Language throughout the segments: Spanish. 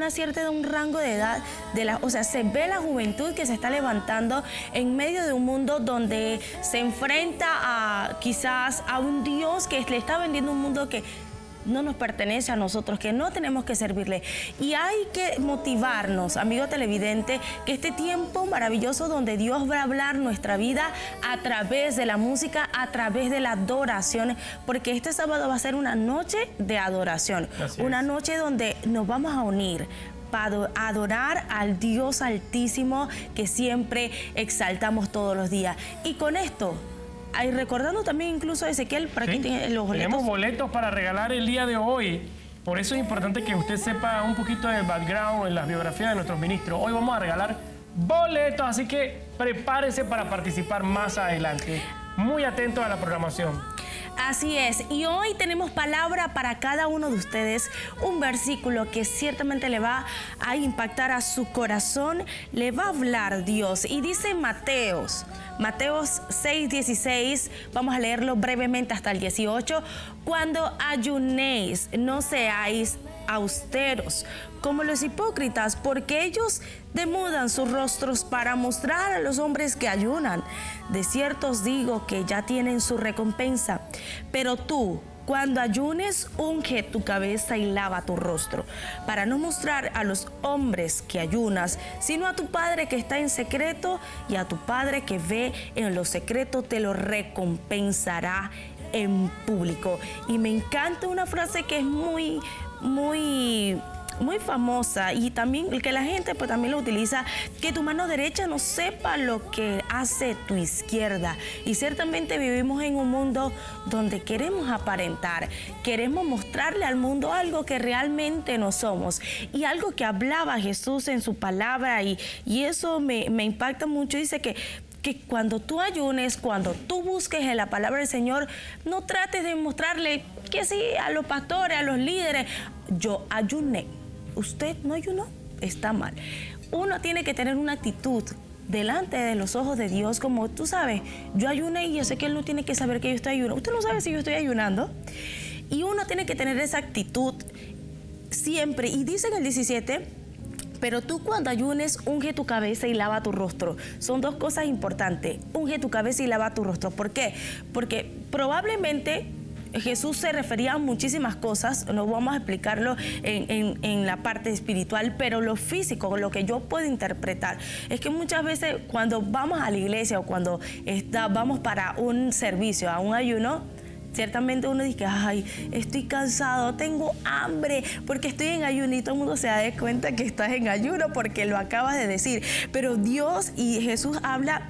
una cierta un rango de edad, o sea, se ve la juventud que se está levantando en medio de un mundo donde se enfrenta a quizás a un Dios que le está vendiendo un mundo que no nos pertenece a nosotros, que no tenemos que servirle. Y hay que motivarnos, amigo televidente, que este tiempo maravilloso donde Dios va a hablar nuestra vida a través de la música, a través de la adoración, porque este sábado va a ser una noche de adoración, una noche donde nos vamos a unir para adorar al Dios Altísimo que siempre exaltamos todos los días. Y con esto, y recordando también incluso a Ezequiel, para quien tiene los boletos. Tenemos boletos para regalar el día de hoy. Por eso es importante que usted sepa un poquito del background, en las biografías de nuestros ministros. Hoy vamos a regalar boletos, así que prepárese para participar más adelante. Muy atento a la programación. Así es, y hoy tenemos palabra para cada uno de ustedes, un versículo que ciertamente le va a impactar a su corazón, le va a hablar Dios, y dice Mateos 6:16, vamos a leerlo brevemente hasta el 18, cuando ayunéis, no seáis austeros como los hipócritas, porque ellos demudan sus rostros para mostrar a los hombres que ayunan. De cierto os digo que ya tienen su recompensa. Pero tú, cuando ayunes, unge tu cabeza y lava tu rostro, para no mostrar a los hombres que ayunas, sino a tu Padre que está en secreto, y a tu Padre que ve en lo secreto te lo recompensará en público. Y me encanta una frase que es muy famosa, y también que la gente pues también lo utiliza, que tu mano derecha no sepa lo que hace tu izquierda. Y ciertamente vivimos en un mundo donde queremos aparentar, queremos mostrarle al mundo algo que realmente no somos, y algo que hablaba Jesús en su palabra, y eso me impacta mucho. Dice que cuando tú ayunes, cuando tú busques en la palabra del Señor, no trates de mostrarle que sí a los pastores, a los líderes, yo ayuné. Usted no ayunó, está mal. Uno tiene que tener una actitud delante de los ojos de Dios, como tú sabes, yo ayuné y yo sé que Él no tiene que saber que yo estoy ayunando. Usted no sabe si yo estoy ayunando. Y uno tiene que tener esa actitud siempre. Y dice en el 17, pero tú cuando ayunes, unge tu cabeza y lava tu rostro. Son dos cosas importantes, unge tu cabeza y lava tu rostro. ¿Por qué? Porque probablemente Jesús se refería a muchísimas cosas, no vamos a explicarlo en la parte espiritual, pero lo físico, lo que yo puedo interpretar, es que muchas veces cuando vamos a la iglesia o cuando vamos para un servicio, a un ayuno, ciertamente uno dice, ay, estoy cansado, tengo hambre, porque estoy en ayuno, y todo el mundo se da cuenta que estás en ayuno porque lo acabas de decir. Pero Dios y Jesús habla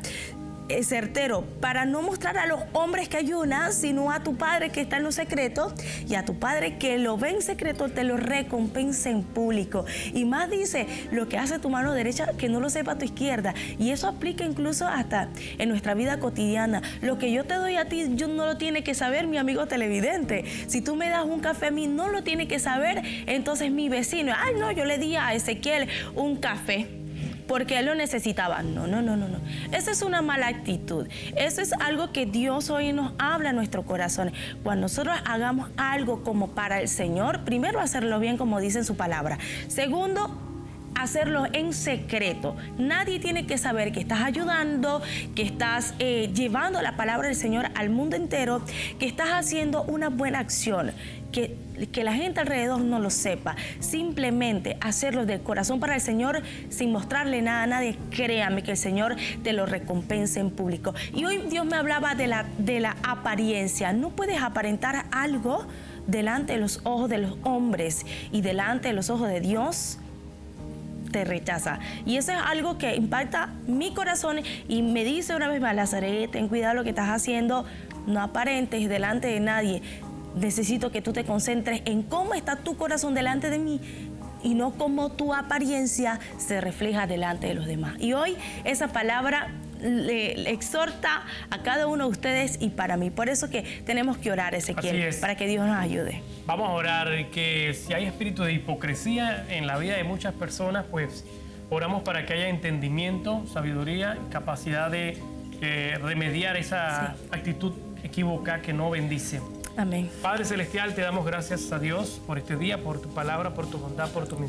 certero, para no mostrar a los hombres que ayunan, sino a tu Padre que está en lo secreto, y a tu Padre que lo ve en secreto te lo recompensa en público. Y más dice, lo que hace tu mano derecha, que no lo sepa tu izquierda. Y eso aplica incluso hasta en nuestra vida cotidiana. Lo que yo te doy a ti, yo no lo tiene que saber mi amigo televidente. Si tú me das un café a mí, no lo tiene que saber entonces mi vecino. Ay, no, yo le di a Ezequiel un café porque él lo necesitaba. No. Esa es una mala actitud. Eso es algo que Dios hoy nos habla a nuestro corazón. Cuando nosotros hagamos algo como para el Señor, primero hacerlo bien como dice en su palabra. Segundo, hacerlo en secreto. Nadie tiene que saber que estás ayudando, que estás llevando la palabra del Señor al mundo entero, que estás haciendo una buena acción, que la gente alrededor no lo sepa. Simplemente hacerlo del corazón para el Señor, sin mostrarle nada a nadie. Créame que el Señor te lo recompensa en público. Y hoy Dios me hablaba de la apariencia. No puedes aparentar algo delante de los ojos de los hombres, y delante de los ojos de Dios te rechaza. Y eso es algo que impacta mi corazón, y me dice una vez más, Nazaret, ten cuidado lo que estás haciendo, no aparentes delante de nadie. Necesito que tú te concentres en cómo está tu corazón delante de mí, y no cómo tu apariencia se refleja delante de los demás. Y hoy esa palabra le exhorta a cada uno de ustedes y para mí. Por eso que tenemos que orar, Ezequiel, para que Dios nos ayude. Vamos a orar, que si hay espíritu de hipocresía en la vida de muchas personas, pues oramos para que haya entendimiento, sabiduría, capacidad de remediar esa actitud equivocada que no bendice. Amén. Padre Celestial, te damos gracias a Dios por este día, por tu palabra, por tu bondad, por tu misericordia.